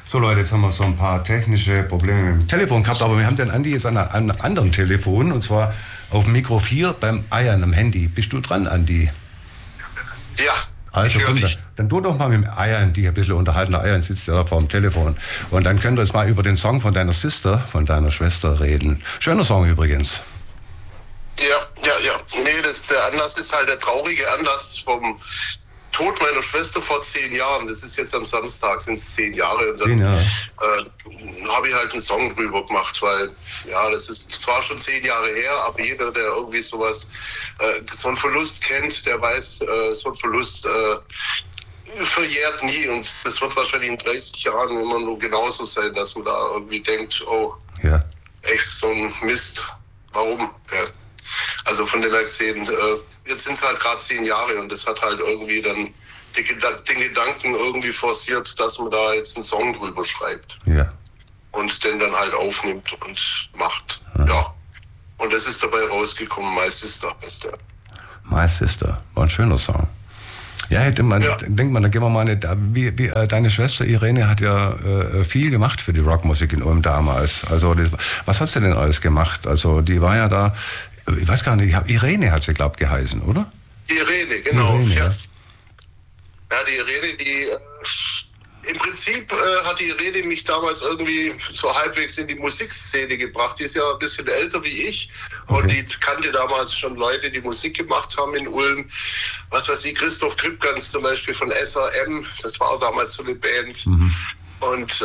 So Leute, jetzt haben wir so ein paar technische Probleme mit dem Telefon gehabt, aber wir haben den Andi jetzt an einem anderen Telefon, und zwar auf Mikro 4 beim Eiern am Handy. Bist du dran, Andi? Ja, also komm, dann tu doch mal mit dem Eiern, die ein bisschen unterhalten. Der Eiern sitzt ja da vor dem Telefon. Und dann könnt ihr jetzt mal über den Song von deiner Schwester reden. Schöner Song übrigens. Ja. Nee, der Anlass ist halt der traurige Anlass vom Tod meiner Schwester vor 10 Jahren. Das ist jetzt am Samstag, sind es 10 Jahre. Und dann habe ich halt einen Song drüber gemacht, weil, ja, das ist zwar schon 10 Jahre her, aber jeder, der irgendwie sowas, so einen Verlust kennt, der weiß, so ein Verlust verjährt nie. Und das wird wahrscheinlich in 30 Jahren immer nur genauso sein, dass man da irgendwie denkt, oh, ja, echt so ein Mist. Warum? Ja. Also von dem her gesehen, jetzt sind es halt gerade 10 Jahre und das hat halt irgendwie dann den Gedanken irgendwie forciert, dass man da jetzt einen Song drüber schreibt. Ja. Und den dann halt aufnimmt und macht. Ja. Und das ist dabei rausgekommen, My Sister heißt der. My Sister, war ein schöner Song. Ja, denkt man, da gehen wir mal nicht. Deine Schwester Irene hat ja viel gemacht für die Rockmusik in Ulm damals. Also was hat sie denn alles gemacht? Also die war ja da, ich weiß gar nicht, Irene hat sie, glaube ich, geheißen, oder? Irene, genau. Irene, ja, die Irene, im Prinzip hat die Irene mich damals irgendwie so halbwegs in die Musikszene gebracht. Die ist ja ein bisschen älter wie ich und die kannte damals schon Leute, die Musik gemacht haben in Ulm. Was weiß ich, Christoph Kripgans zum Beispiel von SRM, das war auch damals so eine Band. Und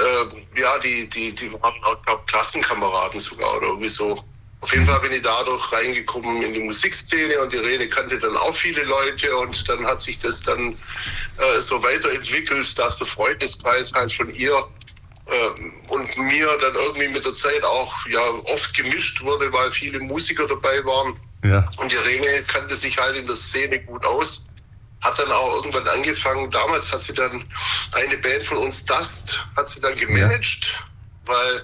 die waren auch, glaube ich, Klassenkameraden sogar oder irgendwie so. Auf jeden Fall bin ich dadurch reingekommen in die Musikszene und die Irene kannte dann auch viele Leute und dann hat sich das dann so weiterentwickelt, dass der Freundeskreis halt von ihr und mir dann irgendwie mit der Zeit auch oft gemischt wurde, weil viele Musiker dabei waren. Ja. Und die Irene kannte sich halt in der Szene gut aus, hat dann auch irgendwann angefangen, damals hat sie dann eine Band von uns, Dust, hat sie dann gemanagt, weil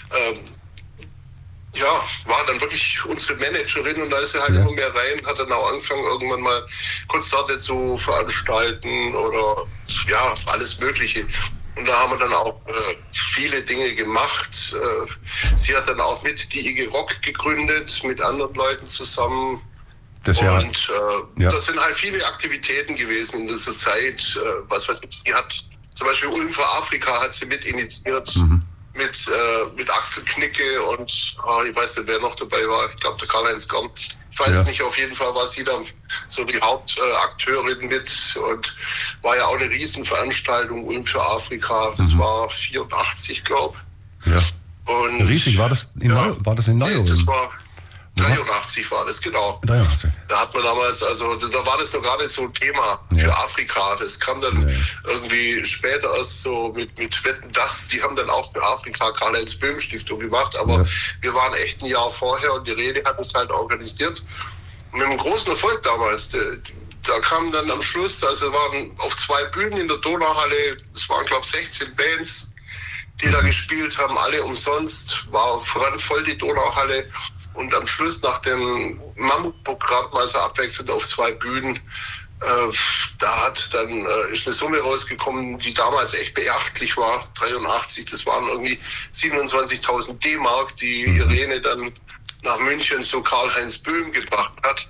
war dann wirklich unsere Managerin und da ist sie halt immer mehr rein, hat dann auch angefangen, irgendwann mal Konzerte zu veranstalten oder alles Mögliche. Und da haben wir dann auch viele Dinge gemacht. Sie hat dann auch mit die IG Rock gegründet, mit anderen Leuten zusammen. Das sind halt viele Aktivitäten gewesen in dieser Zeit. Was weiß ich, sie hat zum Beispiel Ulm für Afrika hat sie mit initiiert. Mit Axel Knicke und ich weiß nicht, wer noch dabei war. Ich glaube, der Karl-Heinz Gern. Ich weiß es nicht, auf jeden Fall war sie dann so die Hauptakteurin mit und war ja auch eine Riesenveranstaltung Ulm für Afrika. Das war 84, glaube ich. Ja. Und riesig, war das in Neu-Ulm? Das war 83 war das, genau. 83. Da hat man damals, da war das noch gar nicht so ein Thema für Afrika. Das kam dann irgendwie später erst so mit Wetten, das, die haben dann auch für Afrika Karl-Heinz Böhm Stiftung gemacht, aber wir waren echt ein Jahr vorher und die Rede hat es halt organisiert. Und mit einem großen Erfolg damals. Da kamen dann am Schluss, waren auf 2 Bühnen in der Donauhalle, es waren glaube ich 16 Bands, die da gespielt haben, alle umsonst, war voll die Donauhalle. Und am Schluss nach dem Mammutprogramm, also abwechselnd auf 2 Bühnen, ist eine Summe rausgekommen, die damals echt beachtlich war, 83, das waren irgendwie 27.000 D-Mark, die Irene dann nach München zu Karl-Heinz Böhm gebracht hat.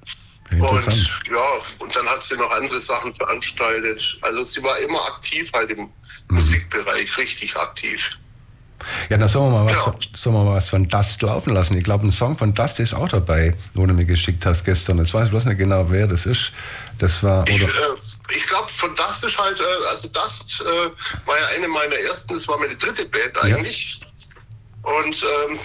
Und dann hat sie noch andere Sachen veranstaltet. Also sie war immer aktiv halt im Musikbereich, richtig aktiv. Ja, dann sollen wir mal was von Dust laufen lassen. Ich glaube, ein Song von Dust ist auch dabei, wo du mir geschickt hast gestern. Jetzt weiß ich bloß nicht genau, wer das ist. Das war, ich glaube, von Dust ist halt, Dust war ja eine meiner ersten, das war meine 3. Band eigentlich. Ja. Und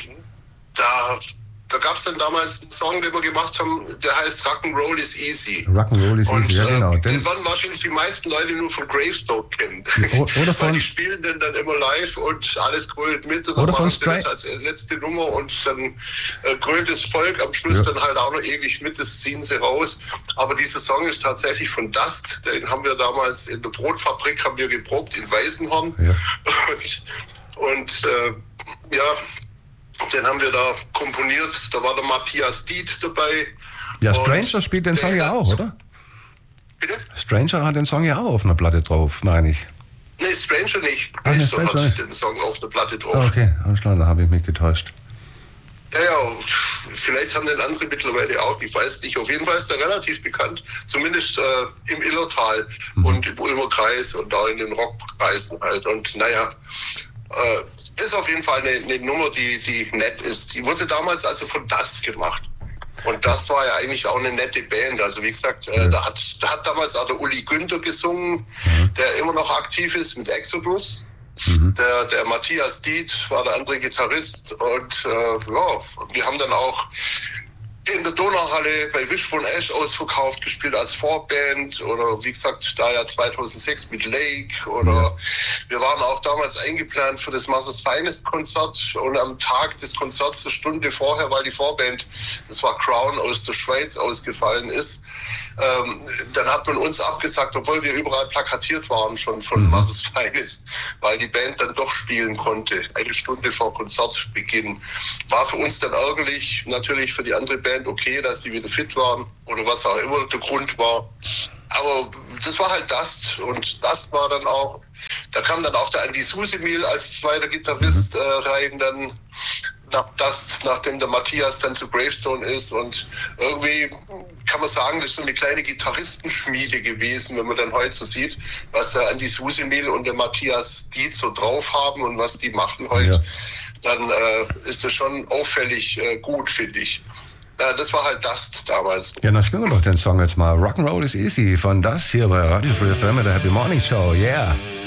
da gab es dann damals einen Song, den wir gemacht haben, der heißt Rock'n'Roll is Easy. Rock'n'Roll is Easy, ja genau. Den werden wahrscheinlich die meisten Leute nur von Gravestone kennen. Oder weil die spielen den dann immer live und alles grölt mit und dann machen sie das als letzte Nummer und dann grölt das Volk am Schluss dann halt auch noch ewig mit, das ziehen sie raus. Aber dieser Song ist tatsächlich von Dust, den haben wir damals in der Brotfabrik geprobt in Weißenhorn. Ja. Und den haben wir da komponiert, da war der Matthias Diet dabei. Ja, Stranger spielt den Song ja auch, oder? Bitte? Stranger hat den Song ja auch auf einer Platte drauf, meine ich. Nee, Stranger nicht. Stranger hat den Song auf der Platte drauf. Oh, okay, alles klar, da habe ich mich getäuscht. Ja, vielleicht haben den andere mittlerweile auch, ich weiß nicht. Auf jeden Fall ist er relativ bekannt, zumindest im Illertal und im Ulmer Kreis und da in den Rockkreisen halt. Und naja, ist auf jeden Fall eine Nummer, die nett ist. Die wurde damals also von Dust gemacht. Und das war ja eigentlich auch eine nette Band. Also wie gesagt, da hat damals auch der Uli Günther gesungen, der immer noch aktiv ist mit Exodus. Der Matthias Diet war der andere Gitarrist und wir haben dann auch in der Donauhalle bei Wishbone Ash ausverkauft gespielt als Vorband oder wie gesagt da ja 2006 mit Lake oder wir waren auch damals eingeplant für das Mother's Finest Konzert und am Tag des Konzerts, eine Stunde vorher, weil die Vorband, das war Crown aus der Schweiz, ausgefallen ist, dann hat man uns abgesagt, obwohl wir überall plakatiert waren schon von Mother's Finest, weil die Band dann doch spielen konnte, eine Stunde vor Konzertbeginn. War für uns dann ärgerlich, natürlich für die andere Band okay, dass sie wieder fit waren oder was auch immer der Grund war. Aber das war halt Dust und Dust war dann auch, da kam dann auch der Andy Susemil als zweiter Gitarrist rein, dann nachdem der Matthias dann zu Gravestone ist und irgendwie kann man sagen, das ist so eine kleine Gitarristenschmiede gewesen, wenn man dann heute so sieht, was der Andy Susemil und der Matthias Dietz so drauf haben und was die machen heute, dann ist das schon auffällig gut, finde ich. Ja, das war halt Dust damals. Ja, dann spielen wir doch den Song jetzt mal. Rock'n'Roll is Easy von Dust hier bei Radio Free FM mit der Happy Morning Show. Yeah!